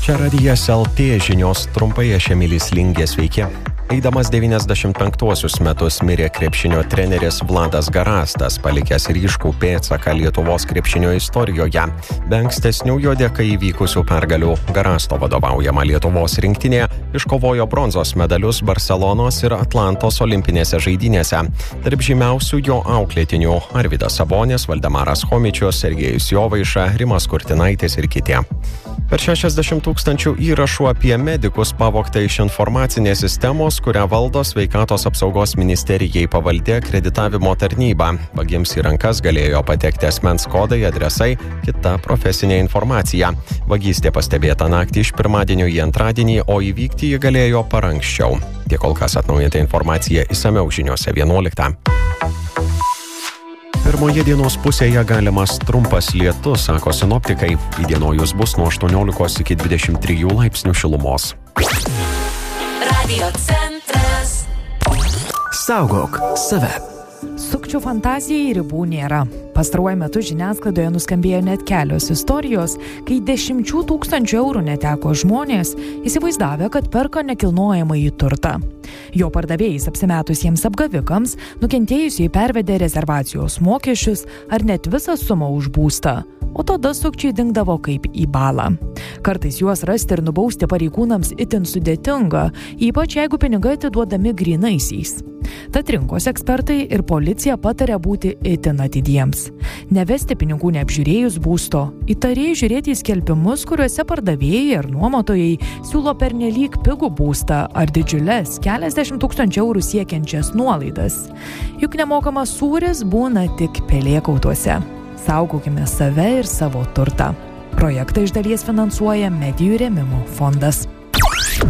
Čia Radijas LT žinios, trumpai aš Emilis Lingė, sveiki. Eidamas 95 metus mirė krepšinio treneris Vladas Garastas, palikęs ryškų pėdsaką Lietuvos krepšinio istorijoje. Be ankstesnių jo dėka įvykusių pergalių Garasto vadovaujama Lietuvos rinktinė iškovojo bronzos medalius Barselonos ir Atlantos olimpinėse žaidynėse. Tarp žymiausių jo auklėtinių Arvydas Sabonis, Valdemaras Chomičius, Sergejus Jovaiša, Rimas Kurtinaitis ir kiti. Per 60 000 įrašų apie medikus pavogta iš informacinės sistemos, kurią valdo Sveikatos apsaugos ministerijai pavaldė akreditavimo tarnyba. Vagims į rankas galėjo patekti asmens kodai, adresai, kita profesinė informacija. Vagystė pastebėta naktį iš pirmadienio į antradienį, o įvykti ji galėjo paranksčiau. Tiek kol kas atnaujinta informacija išsamiau žiniose 11. Pirmoje dienos pusėje galimas trumpas lietus, sako sinoptikai. Įdienojus bus nuo 18 iki 23 laipsnių šilumos. Radio centras. Saugok save. Sukčių fantazijai ribų nėra. Pastaruoju metu žiniasklaidoje nuskambėjo net kelios istorijos, kai 10 000 eurų neteko žmonės, įsivaizdavę, kad perka nekilnojamąjį turtą. Jo pardavėjais apsimetusiems apgavikams nukentėjusiai pervedė rezervacijos mokesčius ar net visą sumą už būstą, o tada sukčiai dingdavo kaip į balą. Kartais juos rasti ir nubausti pareigūnams itin sudėtinga, ypač jeigu pinigai atiduodami grynaisiais. Tad rinkos ekspertai ir policija pataria būti itin atidiems. Nevesti pinigų neapžiūrėjus būsto, įtariai žiūrėti į skelbimus, kuriuose pardavėjai ar nuomotojai siūlo pernelyg pigų būstą ar didžiules keliasdešimt tūkstančių eurų siekiančias nuolaidas. Juk nemokamas sūris būna tik pelėkautuose. Saugokime save ir savo turtą. Projektą iš dalies finansuoja Medijų rėmimo fondas.